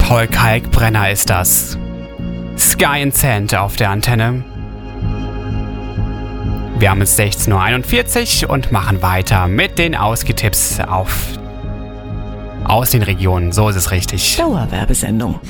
Paul Kalkbrenner ist das. Sky and Sand auf der Antenne. Wir haben es 16.41 Uhr und machen weiter mit den Ausgehtipps aus den Regionen. So ist es richtig. Dauerwerbesendung.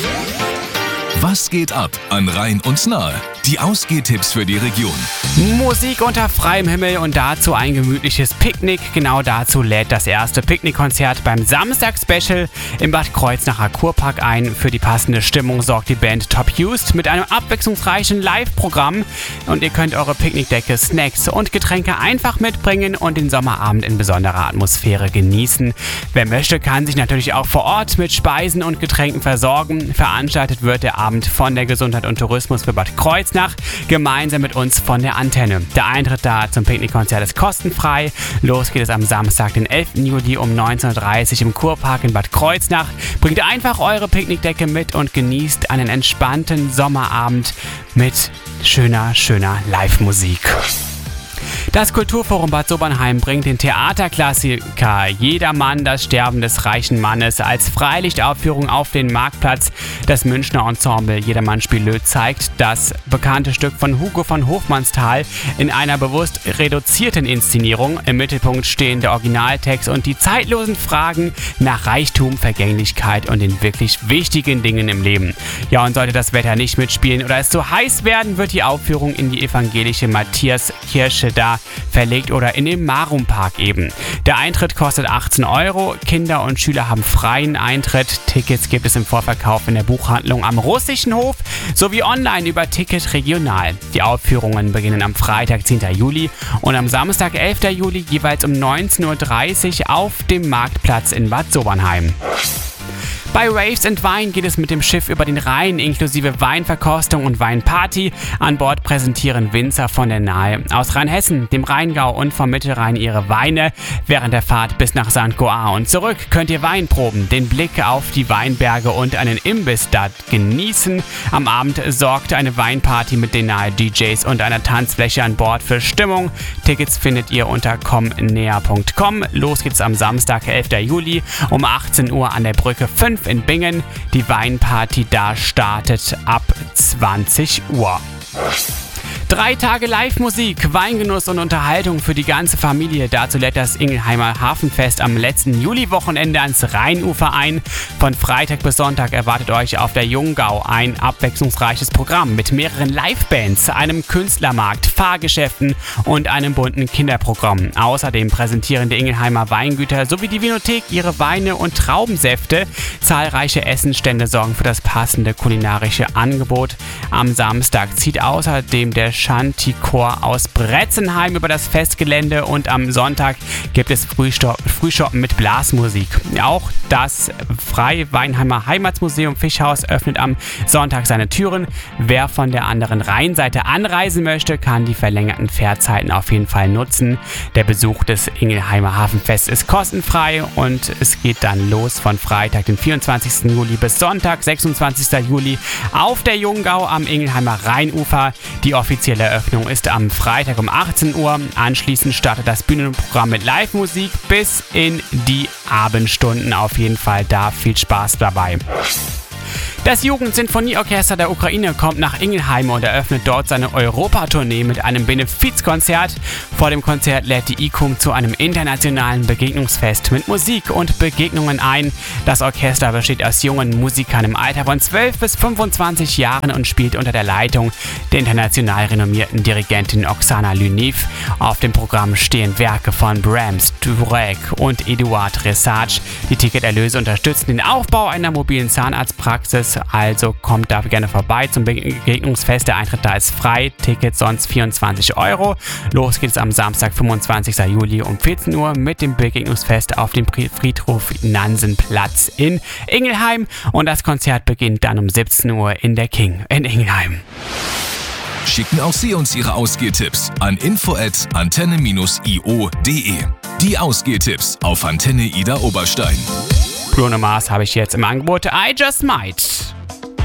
Was geht ab an Rhein und Nahe? Die Ausgehtipps für die Region. Musik unter freiem Himmel und dazu ein gemütliches Picknick. Genau dazu lädt das erste Picknickkonzert beim Samstag-Special im Bad Kreuznacher Kurpark ein. Für die passende Stimmung sorgt die Band Top Used mit einem abwechslungsreichen Live-Programm. Und ihr könnt eure Picknickdecke, Snacks und Getränke einfach mitbringen und den Sommerabend in besonderer Atmosphäre genießen. Wer möchte, kann sich natürlich auch vor Ort mit Speisen und Getränken versorgen. Veranstaltet wird der Abend von der Gesundheit und Tourismus für Bad Kreuznach gemeinsam mit uns von der Antenne. Der Eintritt da zum Picknickkonzert ist kostenfrei. Los geht es am Samstag, den 11. Juli um 19.30 Uhr im Kurpark in Bad Kreuznach. Bringt einfach eure Picknickdecke mit und genießt einen entspannten Sommerabend mit schöner Live-Musik. Das Kulturforum Bad Sobernheim bringt den Theaterklassiker Jedermann, das Sterben des reichen Mannes als Freilichtaufführung auf den Marktplatz. Das Münchner Ensemble Jedermann Spielö zeigt das bekannte Stück von Hugo von Hofmannsthal in einer bewusst reduzierten Inszenierung. Im Mittelpunkt stehen der Originaltext und die zeitlosen Fragen nach Reichtum, Vergänglichkeit und den wirklich wichtigen Dingen im Leben. Ja, und sollte das Wetter nicht mitspielen oder es zu heiß werden, wird die Aufführung in die evangelische Matthiaskirche da verlegt oder in den Marumpark eben. Der Eintritt kostet 18 Euro. Kinder und Schüler haben freien Eintritt. Tickets gibt es im Vorverkauf in der Buchhandlung am Russischen Hof sowie online über Ticket Regional. Die Aufführungen beginnen am Freitag, 10. Juli und am Samstag, 11. Juli jeweils um 19.30 Uhr auf dem Marktplatz in Bad Sobernheim. Bei Waves & Wein geht es mit dem Schiff über den Rhein inklusive Weinverkostung und Weinparty. An Bord präsentieren Winzer von der Nahe aus Rheinhessen, dem Rheingau und vom Mittelrhein ihre Weine. Während der Fahrt bis nach St. Goar und zurück könnt ihr Wein proben, den Blick auf die Weinberge und einen Imbiss dort genießen. Am Abend sorgt eine Weinparty mit den Nahe DJs und einer Tanzfläche an Bord für Stimmung. Tickets findet ihr unter comnäher.com. Los geht's am Samstag, 11. Juli um 18 Uhr an der Brücke 5 in Bingen. Die Weinparty da startet ab 20 Uhr. 3 Tage Live-Musik, Weingenuss und Unterhaltung für die ganze Familie. Dazu lädt das Ingelheimer Hafenfest am letzten Juliwochenende ans Rheinufer ein. Von Freitag bis Sonntag erwartet euch auf der Jungau ein abwechslungsreiches Programm mit mehreren Live-Bands, einem Künstlermarkt, Fahrgeschäften und einem bunten Kinderprogramm. Außerdem präsentieren die Ingelheimer Weingüter sowie die Vinothek ihre Weine und Traubensäfte. Zahlreiche Essenstände sorgen für das passende kulinarische Angebot. Am Samstag zieht außerdem der Shanty-Chor aus Bretzenheim über das Festgelände und am Sonntag gibt es Frühschoppen mit Blasmusik. Auch das Freie Weinheimer Heimatsmuseum Fischhaus öffnet am Sonntag seine Türen. Wer von der anderen Rheinseite anreisen möchte, kann die verlängerten Fährzeiten auf jeden Fall nutzen. Der Besuch des Ingelheimer Hafenfests ist kostenfrei und es geht dann los von Freitag, den 24. Juli bis Sonntag, 26. Juli auf der Jungau am Ingelheimer Rheinufer. Die offizielle Eröffnung ist am Freitag um 18 Uhr. Anschließend startet das Bühnenprogramm mit Live-Musik bis in die Abendstunden. Auf jeden Fall da viel Spaß dabei. Das Jugendsinfonieorchester der Ukraine kommt nach Ingelheim und eröffnet dort seine Europatournee mit einem Benefizkonzert. Vor dem Konzert lädt die IKUM zu einem internationalen Begegnungsfest mit Musik und Begegnungen ein. Das Orchester besteht aus jungen Musikern im Alter von 12 bis 25 Jahren und spielt unter der Leitung der international renommierten Dirigentin Oksana Lyniv. Auf dem Programm stehen Werke von Brahms, Dvorak und Eduard Resage. Die Ticketerlöse unterstützen den Aufbau einer mobilen Zahnarztpraxis. Also kommt da gerne vorbei zum Begegnungsfest. Der Eintritt da ist frei, Ticket sonst 24 Euro. Los geht es am Samstag, 25. Juli um 14 Uhr mit dem Begegnungsfest auf dem Friedhof Nansenplatz in Ingelheim. Und das Konzert beginnt dann um 17 Uhr in der King in Ingelheim. Schicken auch Sie uns Ihre Ausgehtipps an info@antenne-io.de. Die Ausgehtipps auf Antenne Ida Oberstein. Bruno Mars habe ich jetzt im Angebot. I Just Might.